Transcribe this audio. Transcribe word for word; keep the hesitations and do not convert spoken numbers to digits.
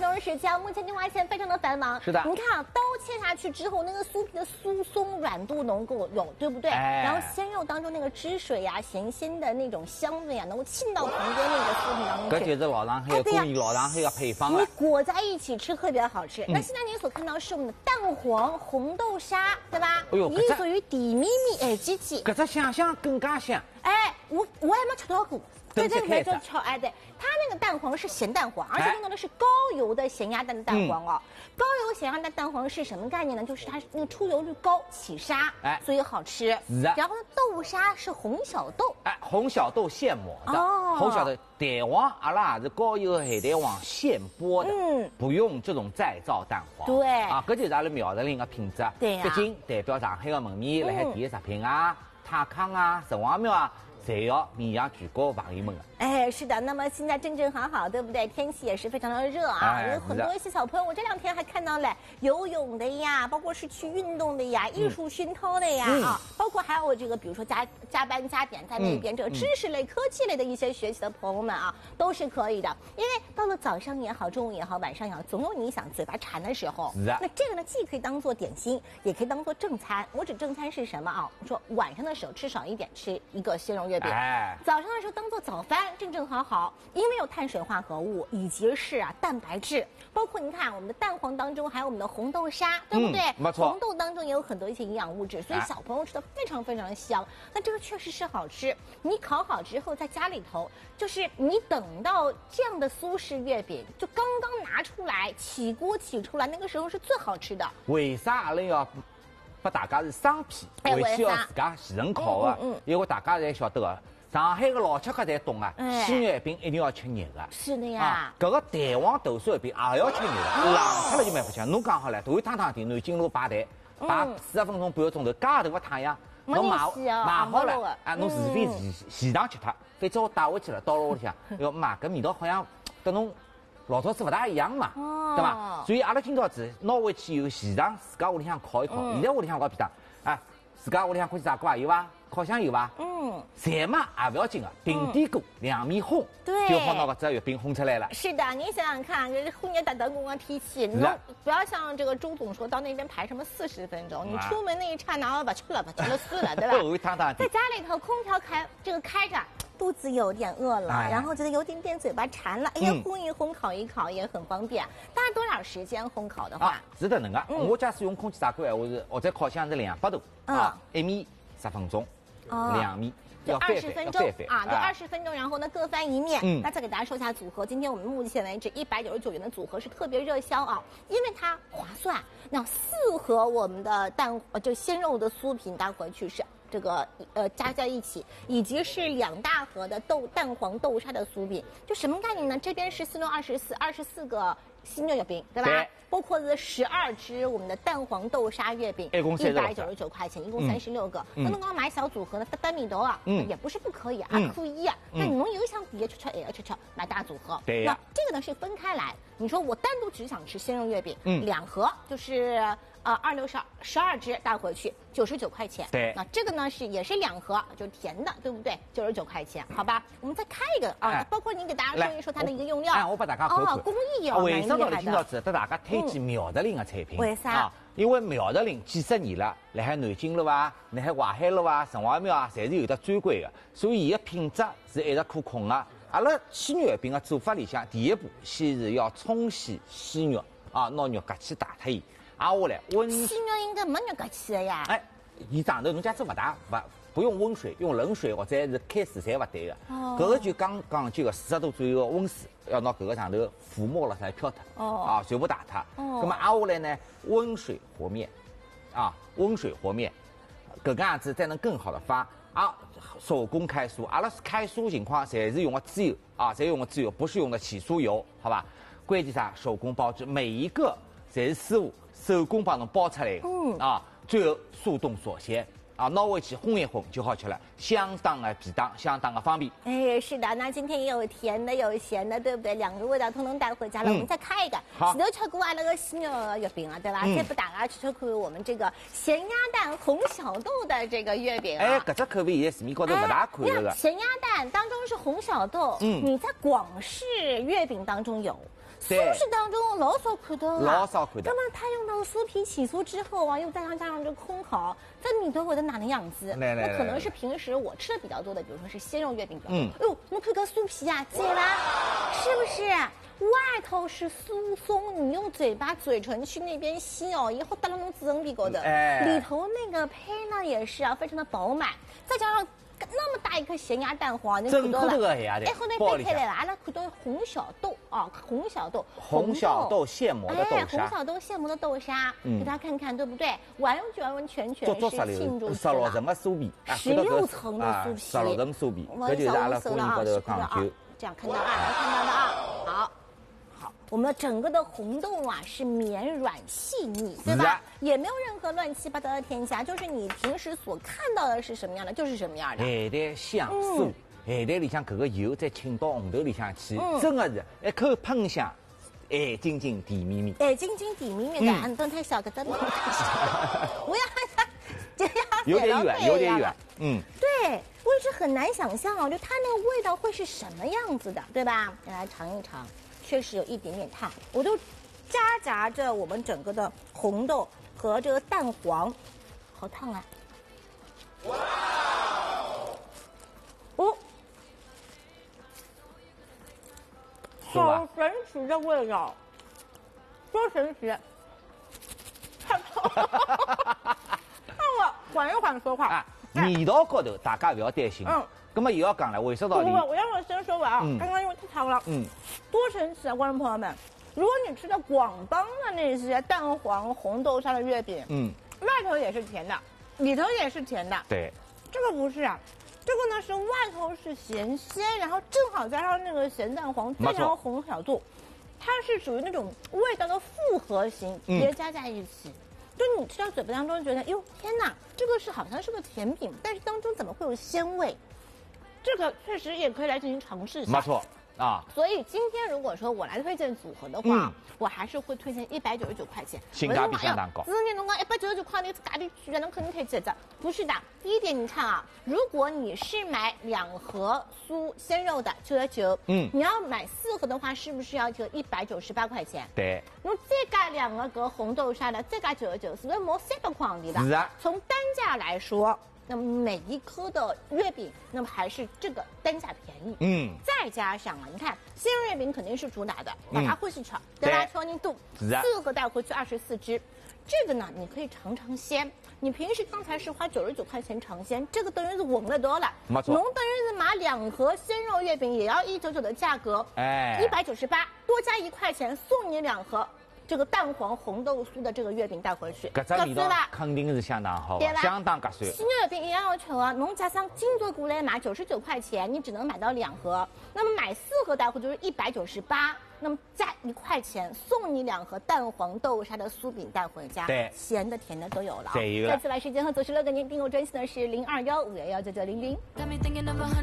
中时间，目前电话线非常的繁忙。 是的， 你看啊，刀切下去之后，那个酥皮的酥松软度能够有，对不对？ 哎、 然后鲜肉当中那个汁水呀、啊、咸鲜的那种香味啊，能够沁到旁边那个酥皮当中去。 这就是老上海的故意老上海的配方了。 你裹在一起吃特别好吃。嗯、那现在您所看到是我们的蛋黄红豆沙，对吧？ 哎呦， 伊属于底咪咪哎机器。 搿只香香更加香。 哎，我我还没吃到过。对对对，就炒哎对，它那个蛋黄是咸蛋黄，而且用到的是高油的咸鸭蛋的蛋黄哦。嗯、高油咸鸭蛋蛋黄是什么概念呢？就是它那个出油率高，起沙，哎，所以好吃。 是啊。 然后呢，豆沙是红小豆， 哎，红小豆现磨的。哦。红小豆蛋黄阿拉也是高油海蛋黄现剥的，嗯，不用这种再造蛋黄。 对。 啊，搿就是阿拉苗栗人的品质。 对呀。 毕竟代表上海的门面，辣海第一食品啊、泰康啊、城隍庙啊。侪要面向全国朋友们的。 哎，是的。那么现在正正好好，对不对？天气也是非常的热啊，哎、有很多一些小朋友，我这两天还看到了游泳的呀，包括是去运动的呀，艺术熏陶的呀、嗯、啊，包括还有这个，比如说加加班加点在那边、嗯、这个知识类、科技类的一些学习的朋友们啊，都是可以的。因为到了早上也好，中午也好，晚上也好，总有你想嘴巴馋的时候。 是啊。 那这个呢，既可以当做点心，也可以当做正餐。我指正餐是什么啊？我说晚上的时候吃少一点，吃一个鲜肉月饼。哎。早上的时候当做早饭，正正好好，因为有碳水化合物以及是啊蛋白质，包括你看我们的蛋黄当中还有我们的红豆沙，对不对？ 嗯、没错。 红豆当中也有很多一些营养物质，所以小朋友吃的非常非常的香。那这个确实是好吃。你烤好之后在家里头，就是你等到这样的苏式月饼，就刚刚拿出来起锅起出来，那个时候是最好吃的。 为啥阿拉要把大家是生皮，回去要自家现成烤的？嗯嗯、因为大家侪晓得个。上海的老吃客侪懂啊，鲜月饼一定要吃热的。 是的呀。 搿、啊、个蛋黄豆酥月饼也要吃热的，冷脱了就蛮不香。侬讲好了，头汤汤的南京路排队，排四十分钟半个钟头，加头个太阳，侬买买好了啊，侬除非现现场吃它，反正我带回去了，到了屋里向，哟妈，搿味道好像跟侬老早子不大一样嘛， 哦、 对吧？所以阿拉今朝子拿回去以后，现场自家屋里向烤一烤。嗯、现在屋里向搞便当，啊，自家屋里向欢喜炸锅啊有伐？烤箱有伐？嗯，菜嘛也不要紧啊，平底锅两面烘， 对， 就好拿个这月饼烘出来了。 是的，你想想看，这后年打打工啊脾气，你不要像这个周总说到那边排什么四十分钟，你出门那一刹那不吃了不吃了死了，对吧？在家里头空调开这个开着。肚子有点饿了，哎、然后觉得有点点嘴巴馋了，哎呀，烘一烘、烤一烤也很方便。大概多少时间烘烤的话？ 啊、是的，能个。嗯、我假使用空气炸锅，我是或者烤箱是两百度，嗯、啊，一米十分钟，哦、两米。 就二十分钟啊，就二十分钟，然后呢各翻一面。嗯，那再给大家说一下组合。今天我们目前为止一百九十九元的组合是特别热销啊，因为它划算。那四盒我们的蛋呃就鲜肉的酥皮带回去是这个呃加在一起，以及是两大盒的豆蛋黄豆沙的酥饼，就什么概念呢？这边是四六二十四，二十四个鲜肉月饼，对吧？对。包括了十二只我们的蛋黄豆沙月饼，一百九十九块钱，一共三十六个。那侬刚买小组合呢，单米头啊，嗯，也不是不可以啊，嗯、可以啊。那你侬有想别吃吃，也要吃吃，买大组合。 对呀。那这个呢是分开来，你说我单独只想吃鲜肉月饼，嗯，两盒就是呃二六十二十二只带回去九十九块钱。 对。 那这个呢是也是两盒，就是甜的，对不对？九十九块钱，好吧？我们再开一个啊，哎、包括你给大家说一说它的一个用料。 哎，我把大家看看。 哦，工艺哦， 为什么今朝子得大家推荐苗栗林的产品？ 为啥？ 啊，因为苗栗林几十年了，辣海南京路啊、辣海淮海路啊、城隍庙啊，侪是有得专柜的，所以伊的品质是一直可控的。阿拉鲜肉月饼的做法里向，第一步先是要冲洗鲜肉啊，拿肉夹起打脱伊，挨下来温。 鲜肉应该没肉夹起的呀。 哎，伊上头侬假使不大不不用温水，用冷水或者是开水侪不对的。哦。搿个就刚刚就个四十度左右的温水，要拿搿个上头浮沫了才飘脱。哦。啊，全部打脱。哦。那么挨下来呢，温水和面，啊，温水和面，搿个样子才能更好的发。啊，手工开酥，阿拉是开酥情况，侪是用的猪油啊，侪用的猪油，不是用的起酥油，好吧？关键啥？手工包制，每一个侪是师傅手工帮侬包出来的。嗯。啊，最后速冻锁鲜。啊，拿回去烘一烘就好吃了，相当的便当，相当的方便。 哎，是的，那今天也有甜的，有咸的，对不对？两个味道都能带回家了。嗯、我们再开一个， 好， 前头吃过那个鲜肉月饼了，对吧？嗯、再不大家吃吃看我们这个咸鸭蛋红小豆的这个月饼、啊。 哎，搿只口味现在市面高头不大看这个。 咸鸭蛋当中是红小豆，嗯，你在广式月饼当中有。 素食当中老少看到了， 老少看到。 那么它用到酥皮起酥之后啊，又再上加上这烘烤，在里头会的哪能样子？那可能是平时我吃的比较多的，比如说是鲜肉月饼比较多。嗯，哎呦，我看个酥皮啊，姐啦，是不是？外头是酥松，你用嘴巴、嘴唇去那边吸哦，以后搭到那种紫粉皮高的，哎，里头那个胚呢也是啊，非常的饱满，再加上那么大一颗咸鸭蛋黄，你看到了？哎，后头掰开来了，阿拉看到红小豆啊，红小豆， 红小豆现磨的豆沙， 哎，红小豆现磨的豆沙，给大家看看，对不对？完完完全全是庆祝十六层的酥皮， 十六层的酥皮， 十六层酥皮，这就是阿拉婚礼高头的讲究。 这样看到啊，来看到的啊，好。我们整个的红豆啊是绵软细腻，对吧？也没有任何乱七八糟的添加，就是你平时所看到的是什么样的，就是什么样的。 还得香酥，还得里向搿个油再浸到红豆里向去，真的是一口喷香，哎，津津甜蜜蜜。 哎，津津甜蜜蜜的，你等太小个，真的。我要它，这样有点远，有点远。嗯， 对，我一直很难想象哦，就它那个味道会是什么样子的，对吧？来尝一尝。确实有一点点烫，我就夹杂着我们整个的红豆和这个蛋黄，好烫啊！哇哦，好神奇的味道，多神奇！太烫了，烫了，缓一缓说话。啊， 味道高头大家不要担心。嗯。那么又要讲了，为什么道理？ 不不，我让我先说完啊。嗯、刚刚因为太烫了。嗯。多神奇啊，观众朋友们！如果你吃的广帮的那些蛋黄红豆沙的月饼，嗯，外头也是甜的，里头也是甜的。 对。 这个不是啊，这个呢是外头是咸鲜，然后正好加上那个咸蛋黄，再加上红小豆，它是属于那种味道的复合型叠加在一起。嗯，就你吃到嘴巴当中觉得，哟天哪，这个是好像是个甜品，但是当中怎么会有鲜味？这个确实也可以来进行尝试一下。 没错啊。 所以今天如果说我来推荐组合的话，嗯、我还是会推荐一百九十九块钱， 性价比相当高。 之前侬讲一百九十九块，你价钿居然能肯定推荐的，不是的。第一点，你看啊，如果你是买两盒酥鲜肉的九十九，嗯，你要买四盒的话，是不是要这个一百九十八块钱？ 对。 侬再加两个个红豆沙的，再加九十九，是不是毛三百块行钿的？ 是啊。 从单价来说。那么每一颗的月饼，那么还是这个单价便宜。嗯，再加上啊，你看鲜肉月饼肯定是主打的，大家会去炒，对吧？超硬度，四盒带回去二十四只。这个呢，你可以尝尝鲜。你平时刚才是花九十九块钱尝鲜，这个等于是稳了多了。 没错。 侬等于是买两盒鲜肉月饼也要一九九的价格，哎，一百九十八，多加一块钱送你两盒。这个蛋黄红豆酥的这个月饼带回去， 搿只味道肯定是相当好，相当合算。 鲜肉月饼一样要求啊，侬加上金座过来买九十九块钱，你只能买到两盒，那么买四盒带回就是一百九十八，那么加一块钱送你两盒蛋黄豆沙的酥饼带回家， 对， 咸的甜的都有了。 对， 再次来时间和走失六个您订购专线的是零二幺五幺幺九九零零。